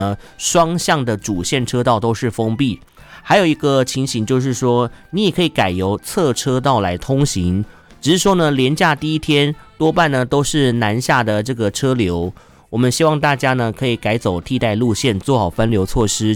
双向的主线车道都是封闭。还有一个情形就是说，你也可以改由侧车道来通行，只是说呢，连假第一天多半呢都是南下的这个车流，我们希望大家呢可以改走替代路线，做好分流措施。